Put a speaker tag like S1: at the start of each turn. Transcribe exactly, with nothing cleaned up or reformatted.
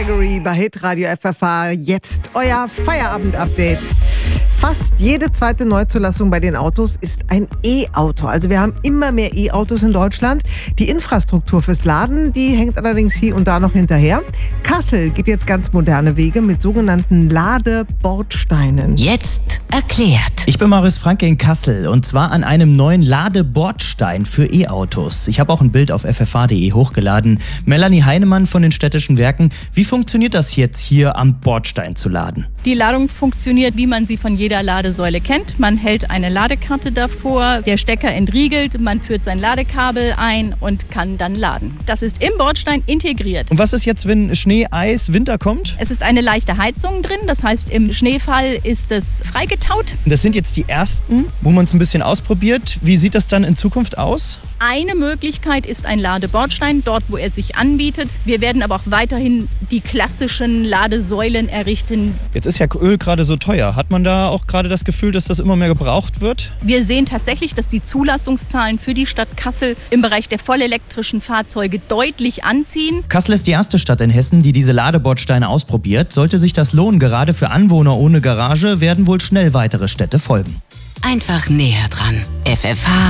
S1: Gregory bei Hitradio F F H. Jetzt euer Feierabend-Update. Fast jede zweite Neuzulassung bei den Autos ist ein E-Auto. Also wir haben immer mehr E-Autos in Deutschland. Die Infrastruktur fürs Laden, die hängt allerdings hier und da noch hinterher. Kassel geht jetzt ganz moderne Wege mit sogenannten Ladebordsteinen.
S2: Jetzt erklärt.
S3: Ich bin Marius Franke in Kassel und zwar an einem neuen Ladebordstein für E-Autos. Ich habe auch ein Bild auf f f h punkt d e hochgeladen. Melanie Heinemann von den Städtischen Werken. Wie funktioniert das jetzt hier am Bordstein zu laden?
S4: Die Ladung funktioniert, wie man sie von jeder Ladesäule kennt. Man hält eine Ladekarte davor, der Stecker entriegelt, man führt sein Ladekabel ein und kann dann laden. Das ist im Bordstein integriert.
S3: Und was ist jetzt, wenn Schnee, Eis, Winter kommt?
S4: Es ist eine leichte Heizung drin, das heißt im Schneefall ist es freigetaut.
S3: Das sind jetzt die ersten, wo man es ein bisschen ausprobiert. Wie sieht das dann in Zukunft aus?
S4: Eine Möglichkeit ist ein Ladebordstein, dort wo er sich anbietet. Wir werden aber auch weiterhin die klassischen Ladesäulen errichten.
S3: Jetzt ist ja Öl gerade so teuer. Hat man da auch gerade das Gefühl, dass das immer mehr gebraucht wird?
S4: Wir sehen tatsächlich, dass die Zulassungszahlen für die Stadt Kassel im Bereich der vollelektrischen Fahrzeuge deutlich anziehen.
S3: Kassel ist die erste Stadt in Hessen, die diese Ladebordsteine ausprobiert. Sollte sich das lohnen, gerade für Anwohner ohne Garage, werden wohl schnell weitere Städte folgen.
S2: Einfach näher dran. F F H